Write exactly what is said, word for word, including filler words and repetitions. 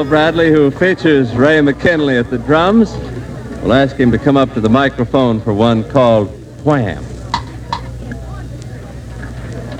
Bradley, who features Ray McKinley at the drums. We'll ask him to come up to the microphone for one called Wham!